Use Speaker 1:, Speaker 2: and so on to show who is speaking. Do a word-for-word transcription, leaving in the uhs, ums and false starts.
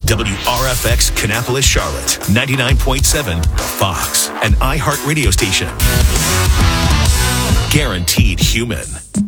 Speaker 1: W R F X Kannapolis, Charlotte, ninety-nine point seven, Fox, an iHeart radio station. Guaranteed human.